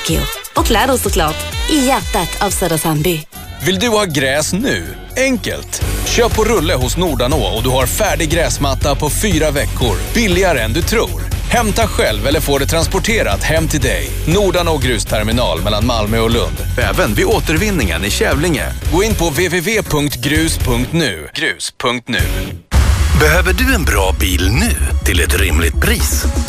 Och kläder såklart, i hjärtat av Södertörnby. Vill du ha gräs nu? Enkelt. Köp på rulle hos Nordanå och du har färdig gräsmatta på 4 veckor. Billigare än du tror. Hämta själv eller få det transporterat hem till dig. Nordanå grusterminal mellan Malmö och Lund. Även vid återvinningen i Kävlinge. Gå in på www.grus.nu. Grus.nu. Behöver du en bra bil nu till ett rimligt pris?